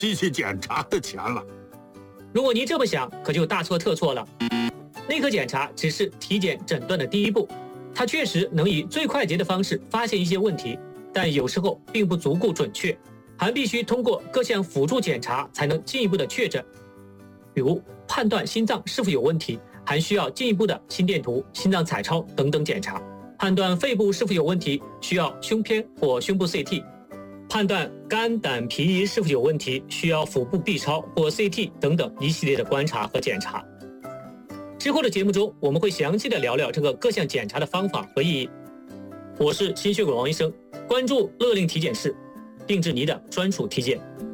机器检查的钱了。 如果您这么想，可就大错特错了。内科检查只是体检诊断的第一步，它确实能以最快捷的方式发现一些问题，但有时候并不足够准确，还必须通过各项辅助检查才能进一步的确诊。比如判断心脏是否有问题，还需要进一步的心电图、心脏彩超等等检查；判断肺部是否有问题，需要胸片或胸部 CT；判断肝胆脾胰是否有问题，需要腹部 B 超或 CT 等等一系列的观察和检查。之后的节目中，我们会详细的聊聊这个各项检查的方法和意义。我是心血管王医生，关注乐令体检室，定制你的专属体检。